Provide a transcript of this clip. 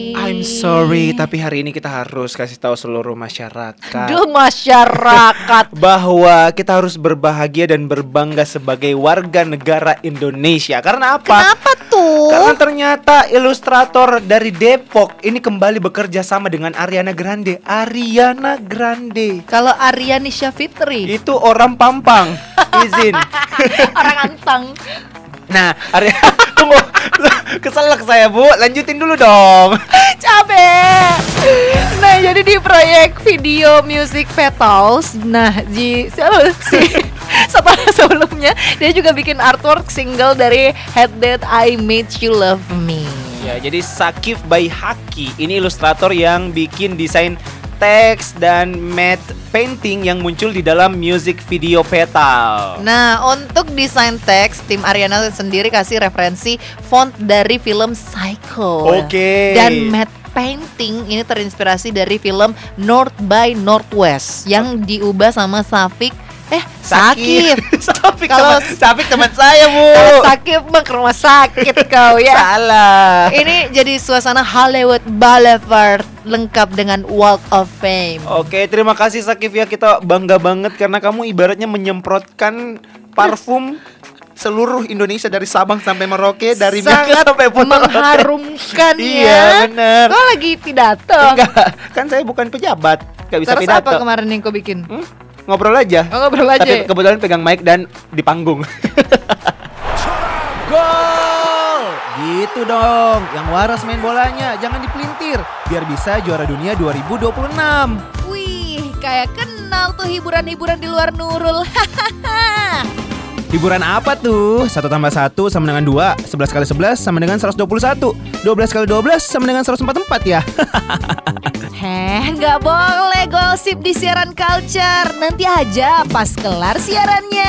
I'm sorry, tapi hari ini kita harus kasih tahu seluruh masyarakat bahwa kita harus berbahagia dan berbangga sebagai warga negara Indonesia. Karena apa? Kenapa tuh? Karena ternyata ilustrator dari Depok ini kembali bekerja sama dengan Ariana Grande. Kalau Aryanisha Fitri Itu orang Pampang. Izin. orang Antang. Nah, tunggu. Keselak saya, Bu. Lanjutin dulu dong. Capek. Nah, jadi di proyek video Music Petals, nah setelah sebelumnya dia juga bikin artwork single dari Had That I Made You Love Me. Ya, jadi Sakif by Haki ini ilustrator yang bikin desain teks dan matte painting yang muncul di dalam music video Petal. Nah, untuk desain teks, tim Ariana sendiri kasih referensi font dari film Psycho. Oke. Dan matte painting ini terinspirasi dari film North by Northwest yang diubah sama Sakif. Sakif teman saya, Bu. Kalau Sakif mah ke rumah sakit kau ya. Salah. Ini jadi suasana Hollywood Boulevard lengkap dengan Walk of Fame. Oke, terima kasih Sakif ya. Kita bangga banget karena kamu ibaratnya menyemprotkan parfum seluruh Indonesia dari Sabang sampai Merauke, dari sangat sampai Pulau mengharumkan ya. Iya, benar. Kau lagi pidato? Enggak, kan saya bukan pejabat, nggak bisa Terus pidato. apa kemarin yang kau bikin? Ngobrol aja. Ngobrol aja. Tapi kebetulan pegang mic dan di panggung. Gol! Gitu dong, yang waras main bolanya, jangan dipelintir, biar bisa juara dunia 2026. Wih, kayak kenal tuh hiburan-hiburan di luar Nurul. Hiburan apa tuh? 1 tambah 1 sama dengan 2, 11 kali 11 sama dengan 121, 12 kali 12 sama dengan 144 ya. Nggak boleh gosip di siaran culture. Nanti aja pas kelar siarannya.